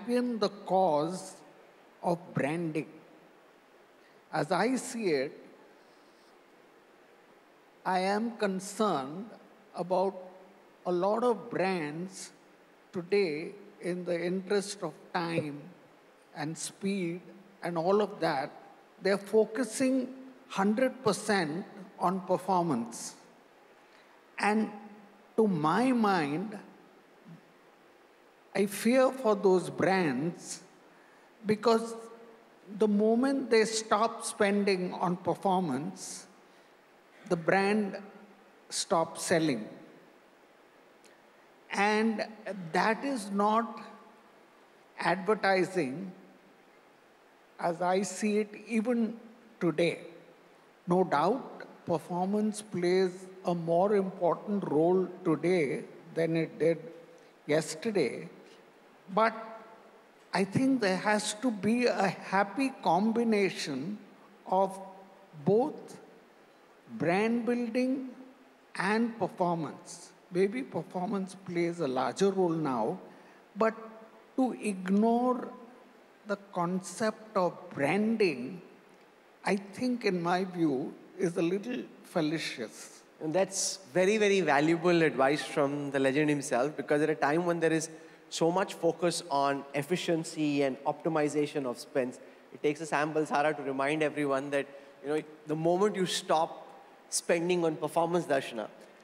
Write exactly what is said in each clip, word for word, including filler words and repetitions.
champion the cause of branding. As I see it, I am concerned about a lot of brands today, in the interest of time and speed and all of that, they're focusing one hundred percent on performance. And to my mind, I fear for those brands, because the moment they stop spending on performance, the brand stops selling. And that is not advertising as I see it even today. No doubt, performance plays a more important role today than it did yesterday. But I think there has to be a happy combination of both brand building and performance. Maybe performance plays a larger role now, but to ignore the concept of branding, I think, in my view, is a little fallacious. And that's very, very valuable advice from the legend himself, because at a time when there is so much focus on efficiency and optimization of spends, it takes a Sam Balsara to remind everyone that, you know, the moment you stop spending on performance, Darshana,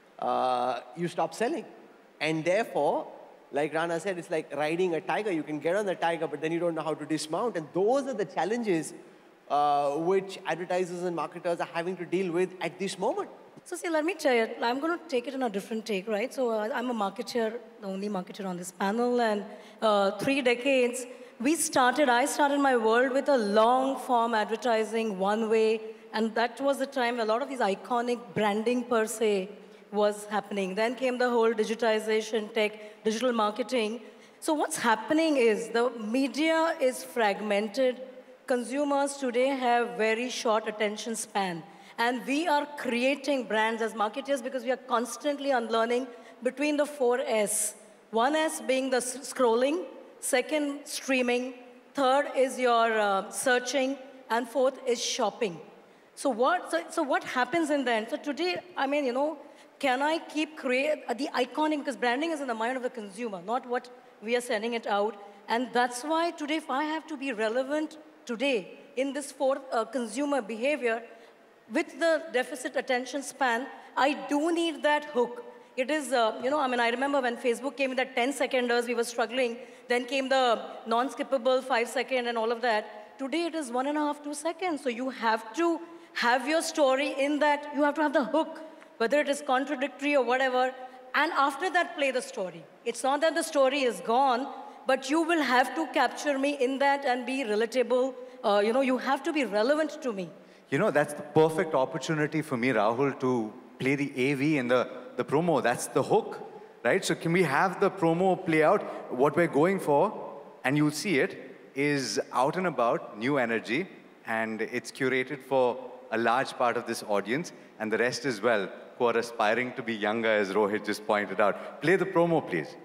uh, you stop selling. And therefore, like Rana said, it's like riding a tiger. You can get on the tiger, but then you don't know how to dismount. And those are the challenges uh, which advertisers and marketers are having to deal with at this moment. So see, let me tell you, I'm going to take it in a different take, right? So uh, I'm a marketer, the only marketer on this panel, and uh, three decades, we started, I started my world with a long-form advertising, one way, and that was the time a lot of these iconic branding per se was happening. Then came the whole digitization, tech, digital marketing. So what's happening is the media is fragmented. Consumers today have very short attention span. And we are creating brands as marketers because we are constantly unlearning between the four S. One S being the scrolling, second, streaming, third is your uh, searching, and fourth is shopping. So what, so, so what happens in the end? So today, I mean, you know, can I keep create uh, the iconic, because branding is in the mind of the consumer, not what we are sending it out. And that's why today, if I have to be relevant today in this fourth uh, consumer behavior, with the deficit attention span, I do need that hook. It is, uh, you know, I mean, I remember when Facebook came with that ten seconders, we were struggling. Then came the non-skippable five second and all of that. Today it is one and a half, two seconds. So you have to have your story in that. You have to have the hook, whether it is contradictory or whatever. And after that, play the story. It's not that the story is gone, but you will have to capture me in that and be relatable. Uh, you know, you have to be relevant to me. You know, that's the perfect opportunity for me, Rahul, to play the A V and the, the promo. That's the hook, right? So can we have the promo play out? What we're going for, and you'll see it, is out and about, new energy, and it's curated for a large part of this audience, and the rest as well, who are aspiring to be younger, as Rohit just pointed out. Play the promo, please.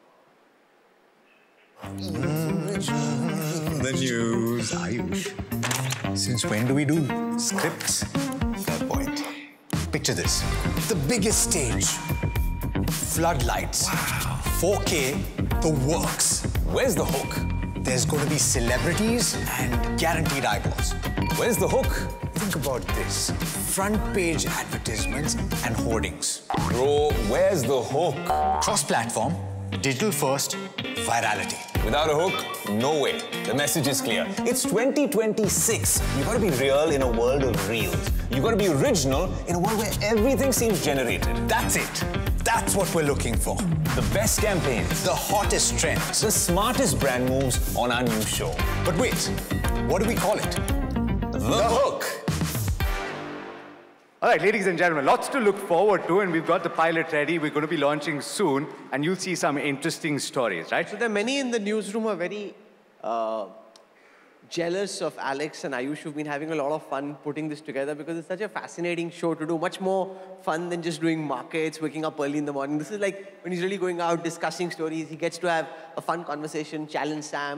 Mm, the news, Ayush. Since when do we do scripts? Fair point. Picture this. The biggest stage. Floodlights. Wow. four K, the works. Where's the hook? There's going to be celebrities and guaranteed eyeballs. Where's the hook? Think about this. Front page advertisements and hoardings. Bro, where's the hook? Cross-platform, digital first, virality. Without a hook, no way. The message is clear. It's twenty twenty-six. You gotta be real in a world of reels. You gotta be original in a world where everything seems generated. That's it. That's what we're looking for. The best campaigns. The hottest trends. The smartest brand moves on our new show. But wait, what do we call it? The, the hook. All right, ladies and gentlemen, lots to look forward to, and we've got the pilot ready. We're going to be launching soon, and you'll see some interesting stories, right? So there are many in the newsroom who are very uh, jealous of Alex and Ayush, who've been having a lot of fun putting this together, because it's such a fascinating show to do, much more fun than just doing markets, waking up early in the morning. This is like when he's really going out, discussing stories. He gets to have a fun conversation, challenge Sam.